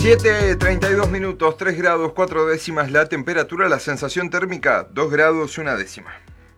7:32, 3 grados 4 décimas la temperatura, la sensación térmica 2 grados 1 décima.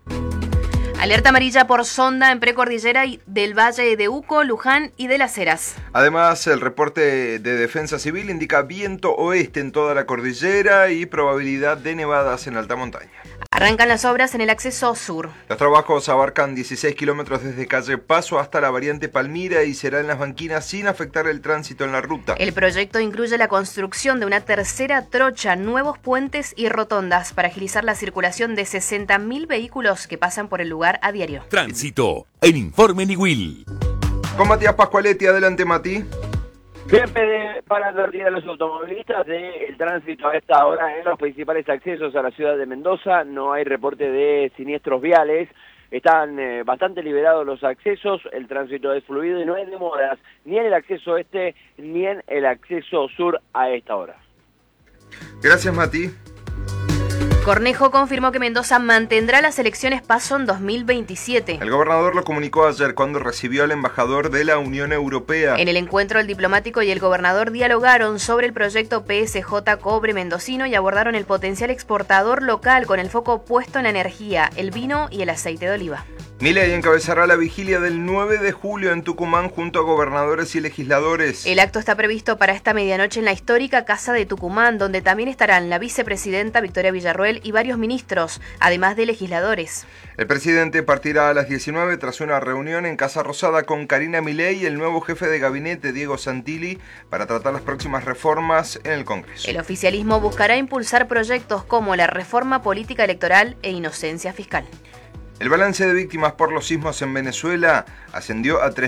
Alerta amarilla por sonda en precordillera del Valle de Uco, Luján y de Las Heras. Además, el reporte de Defensa Civil indica viento oeste en toda la cordillera y probabilidad de nevadas en alta montaña. Arrancan las obras en el acceso sur. Los trabajos abarcan 16 kilómetros desde calle Paso hasta la variante Palmira y será en las banquinas sin afectar el tránsito en la ruta. El proyecto incluye la construcción de una tercera trocha, nuevos puentes y rotondas para agilizar la circulación de 60.000 vehículos que pasan por el lugar a diario. Tránsito en Informe Niwil. Con Matías Pascualetti, adelante Mati. Siempre para advertir a los automovilistas del tránsito a esta hora en los principales accesos a la ciudad de Mendoza. No hay reporte de siniestros viales, están bastante liberados los accesos, el tránsito es fluido y no hay demoras ni en el acceso este ni en el acceso sur a esta hora. Gracias Mati. Cornejo confirmó que Mendoza mantendrá las elecciones PASO en 2027. El gobernador lo comunicó ayer cuando recibió al embajador de la Unión Europea. En el encuentro, el diplomático y el gobernador dialogaron sobre el proyecto PSJ Cobre Mendocino y abordaron el potencial exportador local con el foco puesto en la energía, el vino y el aceite de oliva. Milei encabezará la vigilia del 9 de julio en Tucumán junto a gobernadores y legisladores. El acto está previsto para esta medianoche en la histórica Casa de Tucumán, donde también estarán la vicepresidenta Victoria Villarroel y varios ministros, además de legisladores. El presidente partirá a las 19 tras una reunión en Casa Rosada con Karina Milei y el nuevo jefe de gabinete, Diego Santilli, para tratar las próximas reformas en el Congreso. El oficialismo buscará impulsar proyectos como la reforma política electoral e inocencia fiscal. El balance de víctimas por los sismos en Venezuela ascendió a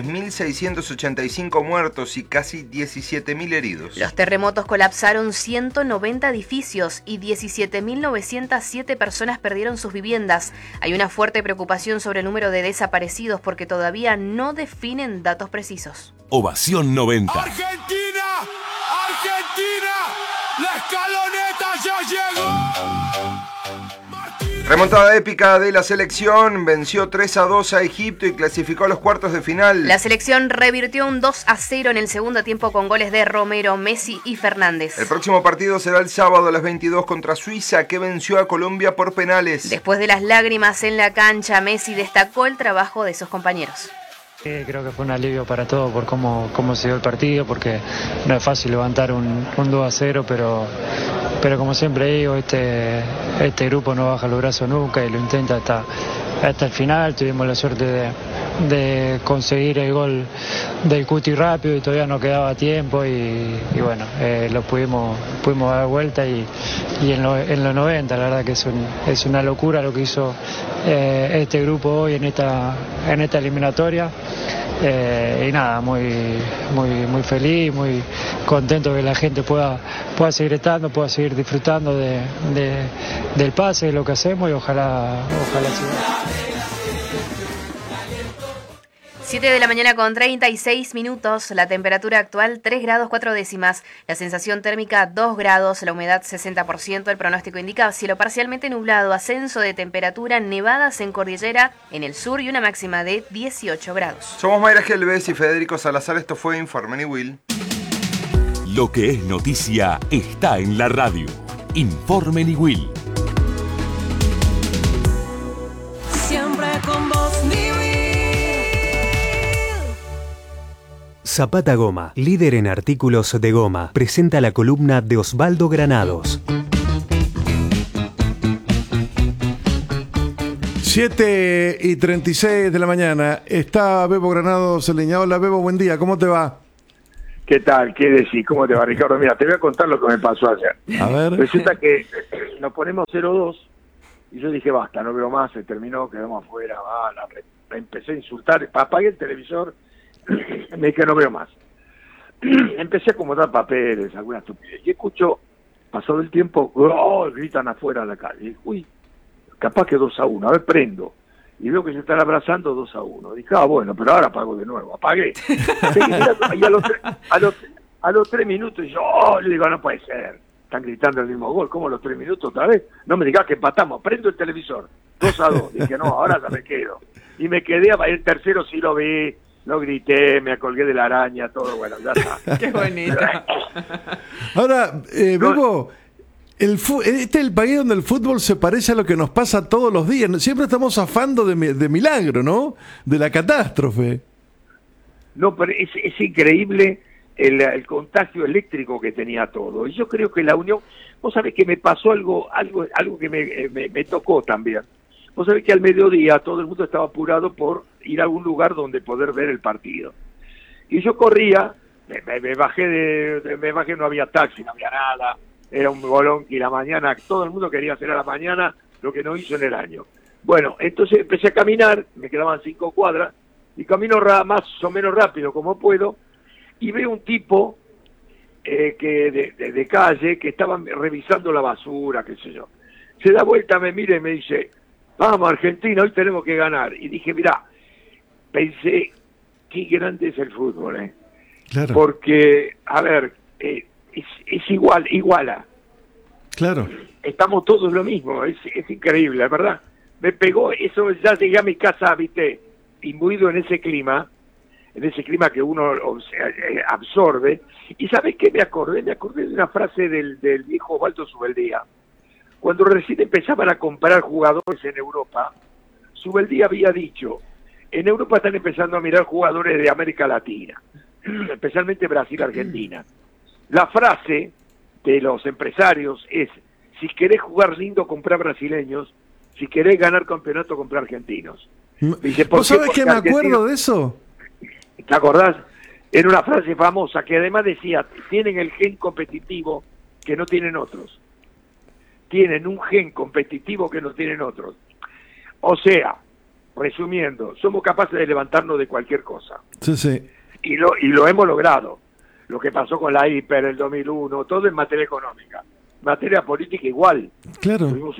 3.685 muertos y casi 17.000 heridos. Los terremotos colapsaron 190 edificios y 17.907 personas perdieron sus viviendas. Hay una fuerte preocupación sobre el número de desaparecidos porque todavía no definen datos precisos. Ovación 90. ¡Argentina! ¡Argentina! ¡La escaloneta ya llegó! Remontada épica de la selección, venció 3-2 a Egipto y clasificó a los cuartos de final. La selección revirtió un 2-0 en el segundo tiempo con goles de Romero, Messi y Fernández. El próximo partido será el sábado a las 22 contra Suiza, que venció a Colombia por penales. Después de las lágrimas en la cancha, Messi destacó el trabajo de sus compañeros. Creo que fue un alivio para todos por cómo se dio el partido, porque no es fácil levantar un 2-0, pero como siempre digo, este grupo no baja los brazos nunca y lo intenta hasta el final. Tuvimos la suerte de conseguir el gol del Cuti rápido y todavía no quedaba tiempo y bueno, lo pudimos dar vuelta y en los 90, la verdad que es una locura lo que hizo este grupo hoy en esta eliminatoria. Y nada, muy feliz, muy contento que la gente pueda seguir estando, pueda seguir disfrutando del pase, de lo que hacemos y ojalá siga. 7 de la mañana con 36 minutos, la temperatura actual 3 grados 4 décimas, la sensación térmica 2 grados, la humedad 60%, el pronóstico indica cielo parcialmente nublado, ascenso de temperatura, nevadas en cordillera en el sur y una máxima de 18 grados. Somos Mayra Gelbes y Federico Salazar, esto fue Informe Niwil. Lo que es noticia está en la radio. Informe Niwil. Siempre con vos, Niwil. Zapata Goma, líder en artículos de goma, presenta la columna de Osvaldo Granados. 7:36 de la mañana. Está Bebo Granados en línea. Hola Bebo, buen día, ¿cómo te va? ¿Qué tal? ¿Qué decís? ¿Cómo te va, Ricardo? Mira, te voy a contar lo que me pasó ayer. A ver. Resulta que nos ponemos 0-2 y yo dije, basta, no veo más, se terminó, quedamos afuera, la empecé a insultar, apagué el televisor, me dije, no veo más. Empecé a acomodar papeles, alguna estupidez, y escucho, pasado el tiempo, gritan afuera a la calle. Y dije, uy, capaz que 2-1, a ver, prendo. Y veo que se están abrazando 2-1. Dije, bueno, pero ahora apago de nuevo. Apagué. Y a los 3 minutos, yo le digo, no puede ser. Están gritando el mismo gol. ¿Cómo a los 3 minutos otra vez? No me digas que empatamos. Prendo el televisor. 2-2. Dije, no, ahora ya me quedo. Y me quedé, el tercero sí lo vi, lo grité, me colgué de la araña, todo, bueno, ya está. Qué bonito. Ahora, Bebo, este es el país donde el fútbol se parece a lo que nos pasa todos los días. Siempre estamos zafando de milagro, ¿no? De la catástrofe. No, pero es increíble el contagio eléctrico que tenía todo. Y yo creo que la unión... Vos sabés que me pasó algo que me tocó también. Vos sabés que al mediodía todo el mundo estaba apurado por ir a algún lugar donde poder ver el partido. Y yo corría, me bajé, no había taxi, no había nada, era un bolón y la mañana, todo el mundo quería hacer a la mañana lo que no hizo en el año. Bueno, entonces empecé a caminar, me quedaban 5 cuadras, y camino más o menos rápido como puedo, y veo un tipo que de calle que estaba revisando la basura, qué sé yo. Se da vuelta, me mira y me dice, vamos Argentina, hoy tenemos que ganar. Y dije, mirá, pensé, qué grande es el fútbol, Claro. Porque, a ver, es iguala. Claro. Estamos todos lo mismo, es increíble, ¿verdad? Me pegó, eso ya llegué a mi casa, viste, imbuido en ese clima que uno absorbe. Y ¿sabés qué me acordé? Me acordé de una frase del viejo Osvaldo Subeldía. Cuando recién empezaban a comprar jugadores en Europa, Subeldía había dicho, en Europa están empezando a mirar jugadores de América Latina, especialmente Brasil, Argentina. La frase de los empresarios es, si querés jugar lindo, comprá brasileños, si querés ganar campeonato, comprá argentinos. Dice, ¿vos sabés que me acuerdo de eso? ¿Te acordás? Era una frase famosa que además decía, tienen el gen competitivo que no tienen otros. Tienen un gen competitivo que no tienen otros. O sea, resumiendo, somos capaces de levantarnos de cualquier cosa. Sí, sí. Y lo hemos logrado. Lo que pasó con la hiper, el 2001, todo en materia económica. En materia política igual. Claro. Tuvimos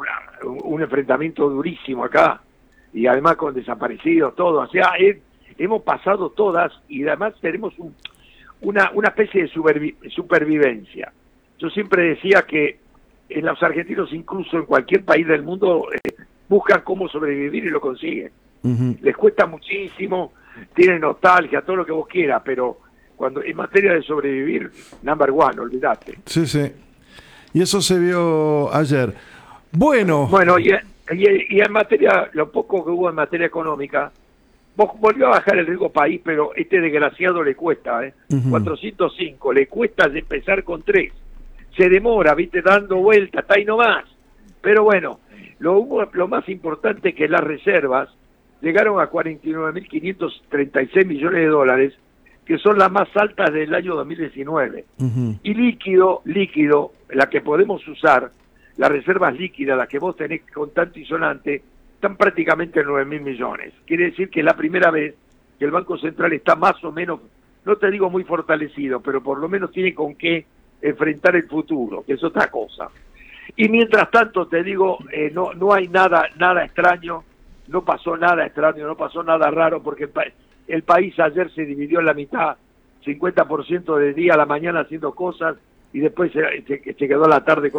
un enfrentamiento durísimo acá. Y además con desaparecidos, todo. O sea, hemos pasado todas y además tenemos una especie de supervivencia. Yo siempre decía que los argentinos, incluso en cualquier país del mundo, buscan cómo sobrevivir y lo consiguen. Les cuesta muchísimo, tienen nostalgia, todo lo que vos quieras, pero cuando en materia de sobrevivir, number one, olvidate. Sí, sí. Y eso se vio ayer. Bueno, y en materia, lo poco que hubo en materia económica, volvió a bajar el riesgo país, pero este desgraciado le cuesta, 405, le cuesta empezar con 3. Se demora, viste, dando vueltas, está ahí nomás. Pero bueno, lo más importante es que las reservas llegaron a 49.536 millones de dólares, que son las más altas del año 2019. Y líquido, la que podemos usar, las reservas líquidas, las que vos tenés contante y sonante, están prácticamente en 9.000 millones. Quiere decir que es la primera vez que el Banco Central está más o menos, no te digo muy fortalecido, pero por lo menos tiene con qué enfrentar el futuro, que es otra cosa. Y mientras tanto, te digo, no hay nada extraño, no pasó nada extraño, no pasó nada raro, porque el país ayer se dividió en la mitad, 50% del día a la mañana haciendo cosas, y después se quedó la tarde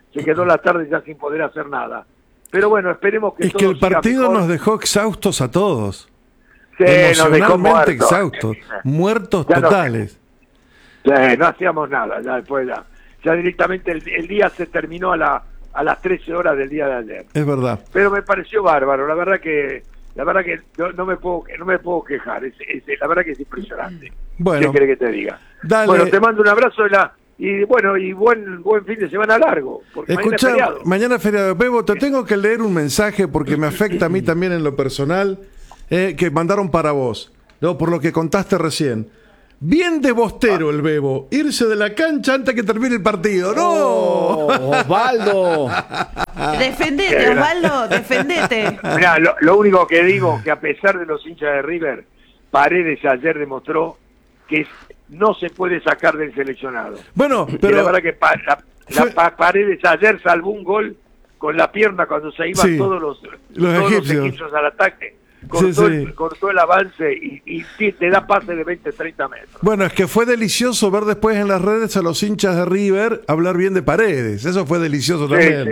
ya sin poder hacer nada. Pero bueno, esperemos que es que el partido nos dejó exhaustos a todos. Sí, emocionalmente exhaustos, muertos ya totales. No hacíamos nada, ya después ya directamente el día se terminó a las 13 horas del día de ayer. Es verdad. Pero me pareció bárbaro, la verdad que no me puedo quejar, la verdad que es impresionante. Bueno, ¿qué querés que te diga? Dale. Bueno, te mando un abrazo y buen fin de semana largo. Escuchá, mañana es feriado. Bebo, te tengo que leer un mensaje porque me afecta a mí también en lo personal, que mandaron para vos, ¿no? Por lo que contaste recién. Bien de bostero el Bebo, irse de la cancha antes que termine el partido. ¡No! ¡Osvaldo! Defendete, Osvaldo, defendete. Mirá, lo único que digo, que a pesar de los hinchas de River, Paredes ayer demostró que no se puede sacar del seleccionado. Bueno, pero la verdad que Paredes ayer salvó un gol con la pierna cuando se iban todos los egipcios al ataque. Cortó el avance y te da pase de 20-30 metros. Bueno, es que fue delicioso ver después en las redes a los hinchas de River hablar bien de Paredes. Eso fue delicioso también. Sí.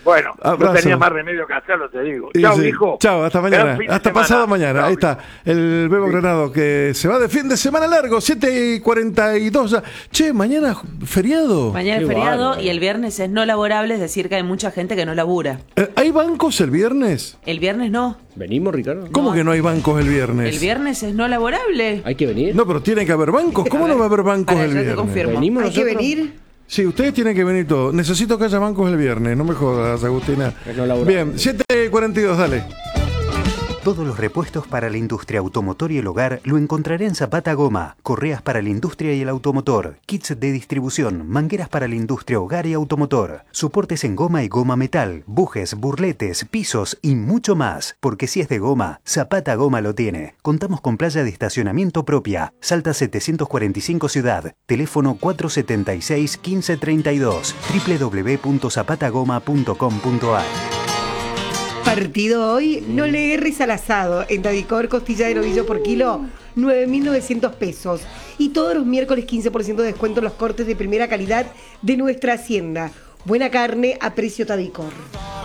Bueno, Abrazo. no tenía más remedio que hacerlo, te digo. Y Chao, sí. hijo. Chao, hasta mañana. Hasta pasado mañana. Chao, Ahí está. El Bebo Granado que se va de fin de semana largo, 7:42 ya. Che, mañana feriado. Mañana es feriado y el viernes es no laborable, es decir, que hay mucha gente que no labura. ¿Hay bancos el viernes? El viernes no. ¿Venimos, Ricardo? ¿Cómo que no hay bancos el viernes? El viernes es no laborable. ¿Hay que venir? No, pero tiene que haber bancos. ¿Cómo no va a haber bancos el viernes? ¿Venimos ¿Hay que nosotros? venir? Sí, ustedes tienen que venir todos. Necesito que haya bancos el viernes. No me jodas, Agustina. Bien, 7:42, dale. Todos los repuestos para la industria automotor y el hogar lo encontraré en Zapata Goma. Correas para la industria y el automotor, kits de distribución, mangueras para la industria, hogar y automotor, soportes en goma y goma metal, bujes, burletes, pisos y mucho más. Porque si es de goma, Zapata Goma lo tiene. Contamos con playa de estacionamiento propia. Salta 745 Ciudad. Teléfono 476-1532. www.zapatagoma.com.ar. Partido hoy, no le erres al asado. En Dadicor, costilla de novillo por kilo, 9.900 pesos. Y todos los miércoles 15% de descuento en los cortes de primera calidad de nuestra hacienda. Buena carne a precio Dadicor.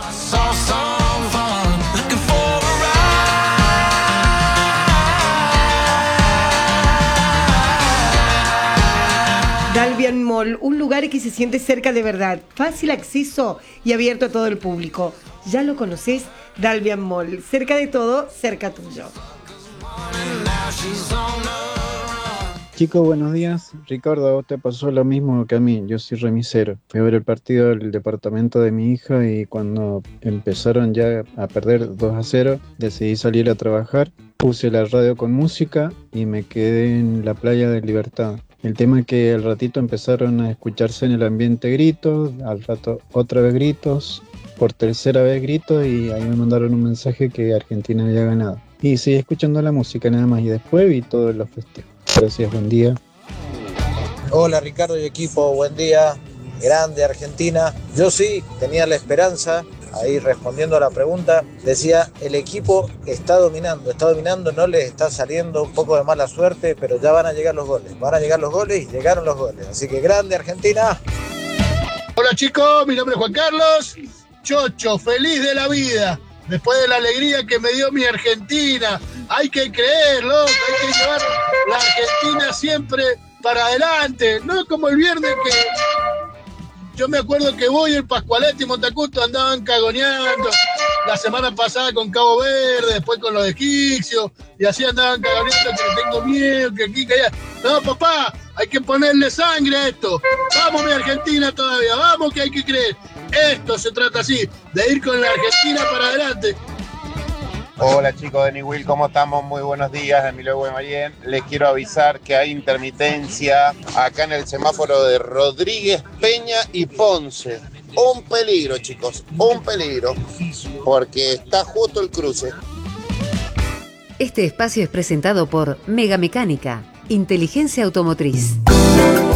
Dalvian Mall, un lugar que se siente cerca de verdad, fácil acceso y abierto a todo el público. Ya lo conoces, Dalvian Mall, cerca de todo, cerca tuyo. Chicos, buenos días. Ricardo, a vos te pasó lo mismo que a mí. Yo soy remisero. Fui a ver el partido del departamento de mi hija y cuando empezaron ya a perder 2-0, decidí salir a trabajar. Puse la radio con música y me quedé en la playa de Libertad. El tema es que al ratito empezaron a escucharse en el ambiente gritos, al rato otra vez gritos, por tercera vez gritos y ahí me mandaron un mensaje que Argentina había ganado. Y seguí escuchando la música nada más y después vi todos los festejos. Gracias, buen día. Hola Ricardo y equipo, buen día. Grande Argentina. Yo sí tenía la esperanza, ahí respondiendo a la pregunta, decía el equipo está dominando, no les está saliendo un poco de mala suerte, pero ya van a llegar los goles y llegaron los goles. Así que grande Argentina. Hola chicos, mi nombre es Juan Carlos, chocho, feliz de la vida, después de la alegría que me dio mi Argentina. Hay que creerlo, hay que llevar la Argentina siempre para adelante, no como el viernes que yo me acuerdo que Boy, el Pascualetti y Montacuto andaban cagoneando la semana pasada con Cabo Verde, después con los egipcios, y así andaban cagoneando que tengo miedo, que aquí, que allá. No, papá, hay que ponerle sangre a esto. Vamos, mi Argentina todavía, vamos que hay que creer. Esto se trata así, de ir con la Argentina para adelante. Hola chicos de Newell, ¿cómo estamos? Muy buenos días, Emilio Guaymallén. Les quiero avisar que hay intermitencia acá en el semáforo de Rodríguez, Peña y Ponce. Un peligro, chicos, un peligro, porque está justo el cruce. Este espacio es presentado por Mega Mecánica, Inteligencia Automotriz.